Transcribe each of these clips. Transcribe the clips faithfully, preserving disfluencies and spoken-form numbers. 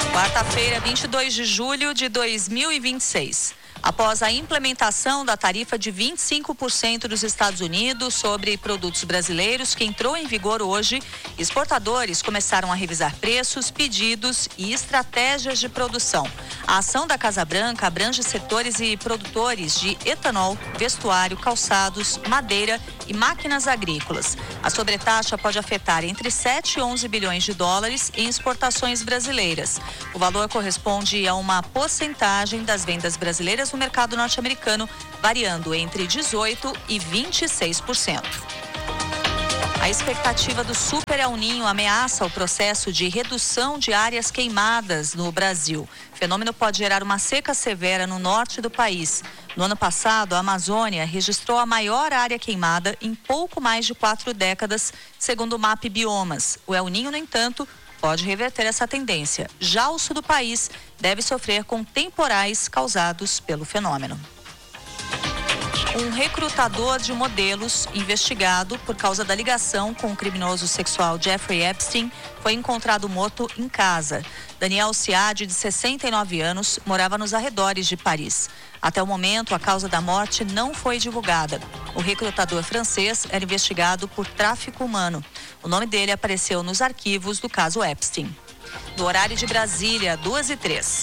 Quarta-feira, vinte e dois de julho de dois mil e vinte e seis. Após a implementação da tarifa de vinte e cinco por cento dos Estados Unidos sobre produtos brasileiros, que entrou em vigor hoje, exportadores começaram a revisar preços, pedidos e estratégias de produção. A ação da Casa Branca abrange setores e produtores de etanol, vestuário, calçados, madeira e máquinas agrícolas. A sobretaxa pode afetar entre sete e onze bilhões de dólares em exportações brasileiras. O valor corresponde a uma porcentagem das vendas brasileiras no mercado norte-americano, variando entre dezoito por cento e vinte e seis por cento. A expectativa do Super El Niño ameaça o processo de redução de áreas queimadas no Brasil. O fenômeno pode gerar uma seca severa no norte do país. No ano passado, a Amazônia registrou a maior área queimada em pouco mais de quatro décadas, segundo o M A P Biomas. O El Niño, no entanto, pode reverter essa tendência. Já o sul do país deve sofrer com temporais causados pelo fenômeno. Um recrutador de modelos investigado por causa da ligação com o criminoso sexual Jeffrey Epstein foi encontrado morto em casa. Daniel Ciadi, de sessenta e nove anos, morava nos arredores de Paris. Até o momento, a causa da morte não foi divulgada. O recrutador francês era investigado por tráfico humano. O nome dele apareceu nos arquivos do caso Epstein. No horário de Brasília, duas e três.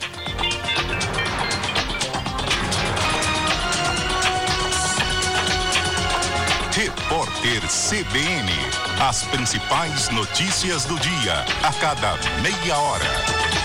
Repórter C B N. As principais notícias do dia, a cada meia hora.